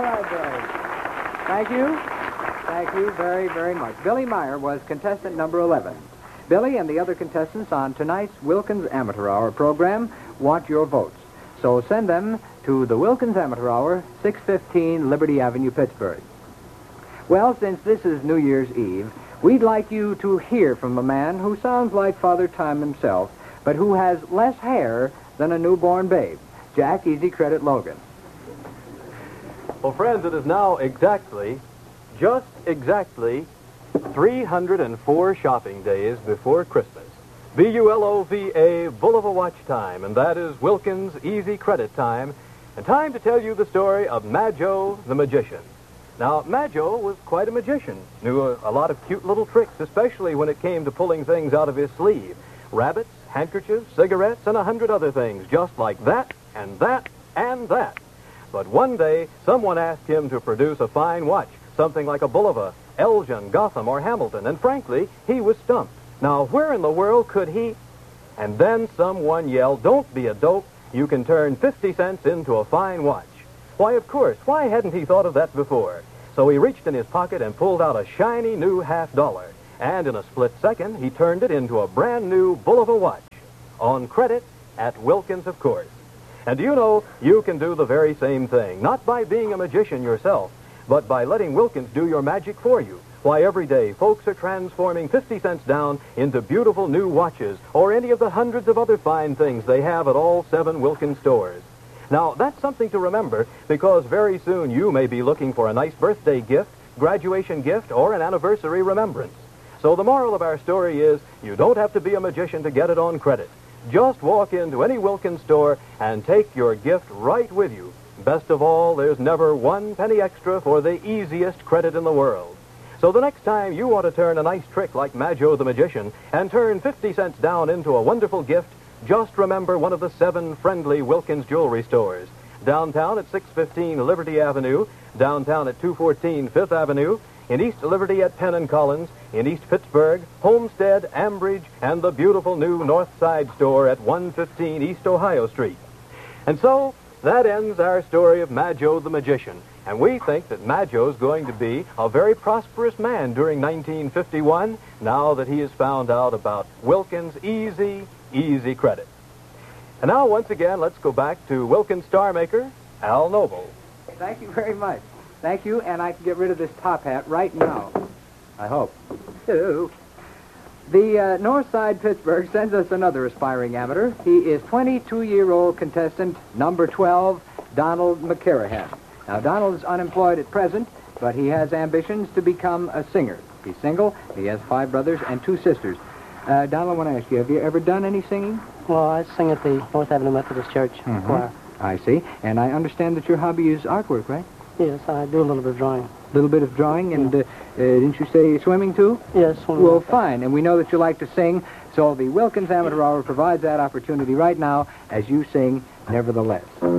right, Billy. Thank you. Thank you very, very much. Billy Meyer was contestant number 11. Billy and the other contestants on tonight's Wilkins Amateur Hour program want your votes. So send them to the Wilkins Amateur Hour, 615 Liberty Avenue, Pittsburgh. Well, since this is New Year's Eve, we'd like you to hear from a man who sounds like Father Time himself, but who has less hair than a newborn babe. Jack Easy Credit Logan. Well, friends, it is now just exactly 304 shopping days before Christmas. B-U-L-O-V-A, Bulova Watch time, and that is Wilkins Easy Credit time, and time to tell you the story of Majo the Magician. Now, Majo was quite a magician, knew a lot of cute little tricks, especially when it came to pulling things out of his sleeve. Rabbits, handkerchiefs, cigarettes, and 100 other things, just like that, and that, and that. But one day, someone asked him to produce a fine watch, something like a Bulova, Elgin, Gotham, or Hamilton, and frankly, he was stumped. Now, where in the world could he? And then someone yelled, "Don't be a dope. You can turn 50 cents into a fine watch." Why, of course, why hadn't he thought of that before? So he reached in his pocket and pulled out a shiny new $50. And in a split second, he turned it into a brand new Bulova watch. On credit at Wilkins, of course. And do you know, you can do the very same thing, not by being a magician yourself, but by letting Wilkins do your magic for you. Why, every day, folks are transforming 50 cents down into beautiful new watches or any of the hundreds of other fine things they have at all 7 Wilkins stores. Now, that's something to remember, because very soon you may be looking for a nice birthday gift, graduation gift, or an anniversary remembrance. So the moral of our story is, you don't have to be a magician to get it on credit. Just walk into any Wilkins store and take your gift right with you. Best of all, there's never 1 penny extra for the easiest credit in the world. So the next time you want to turn a nice trick like Majo the Magician and turn 50 cents down into a wonderful gift, just remember one of the 7 friendly Wilkins jewelry stores. Downtown at 615 Liberty Avenue, downtown at 214 Fifth Avenue, in East Liberty at Penn and Collins, in East Pittsburgh, Homestead, Ambridge, and the beautiful new North Side store at 115 East Ohio Street. And so, that ends our story of Majo the Magician. And we think that Majo's going to be a very prosperous man during 1951, now that he has found out about Wilkins Easy Credit. And now, once again, let's go back to Wilkins star maker, Al Noble. Thank you very much. Thank you, and I can get rid of this top hat right now. I hope. The North Side Pittsburgh sends us another aspiring amateur. He is 22-year-old contestant number 12, Donald McCarahan. Now, Donald is unemployed at present, but he has ambitions to become a singer. He's single. He has 5 brothers and 2 sisters. Donald, I want to ask you, have you ever done any singing? Well, I sing at the North Avenue Methodist Church choir. I see. And I understand that your hobby is artwork, right? Yes, I do a little bit of drawing. A little bit of drawing, and didn't you say swimming, too? Yes, swimming. Well, fine. And we know that you like to sing, so the Wilkins Amateur Hour provides that opportunity right now as you sing Nevertheless.